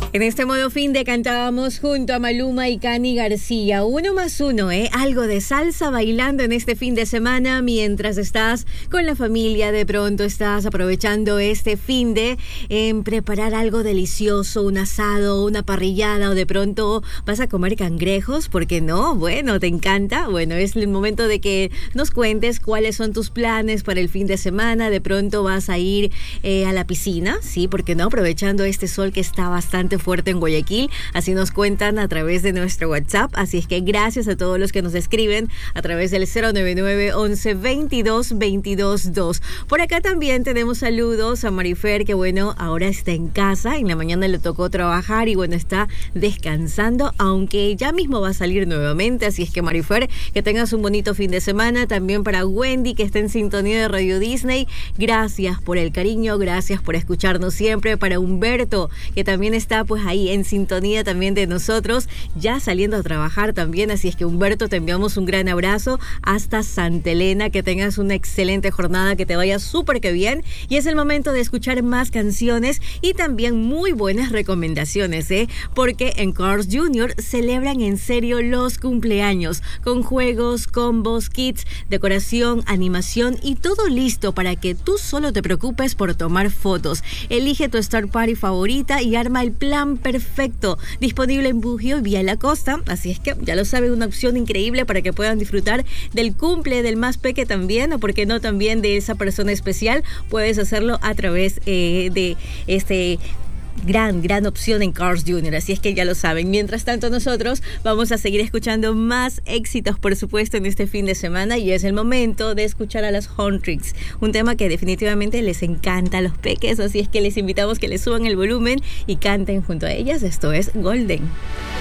En este modo fin de cantábamos junto a Maluma y Cani García. 1+1, algo de salsa bailando en este fin de semana mientras estás con la familia. De pronto estás aprovechando este fin de preparar algo delicioso, un asado, una parrillada, o de pronto vas a comer cangrejos, ¿por qué no? Bueno, ¿te encanta? Bueno, es el momento de que nos cuentes cuáles son tus planes para el fin de semana. De pronto vas a ir a la piscina, ¿sí? ¿Por qué no? Aprovechando este sol que está bastante fuerte en Guayaquil, así nos cuentan a través de nuestro WhatsApp. Así es que gracias a todos los que nos escriben a través del 099 11 22 22 2. Por acá también tenemos saludos a Marifer, que bueno, ahora está en casa, en la mañana le tocó trabajar y bueno, está descansando, aunque ya mismo va a salir nuevamente. Así es que Marifer, que tengas un bonito fin de semana. También para Wendy, que está en sintonía de Radio Disney, gracias por el cariño, gracias por escucharnos siempre. Para Humberto, que también está pues ahí en sintonía también de nosotros, ya saliendo a trabajar también. Así es que Humberto, te enviamos un gran abrazo hasta Santa Elena, que tengas una excelente jornada, que te vaya súper que bien. Y es el momento de escuchar más canciones y también muy buenas recomendaciones, porque en Cars Jr. celebran en serio los cumpleaños, con juegos, combos, kits, decoración, animación y todo listo para que tú solo te preocupes por tomar fotos. Elige tu Star Party favorita y arma el plan perfecto, disponible en Bugio y Vía La Costa. Así es que ya lo saben, una opción increíble para que puedan disfrutar del cumple del más peque también, o por qué no también de esa persona especial. Puedes hacerlo a través de este gran opción en Cars Jr. Así es que ya lo saben. Mientras tanto, nosotros vamos a seguir escuchando más éxitos, por supuesto, en este fin de semana, y es el momento de escuchar a las Huntrix, un tema que definitivamente les encanta a los peques. Así es que les invitamos que les suban el volumen y canten junto a ellas. Esto es Golden.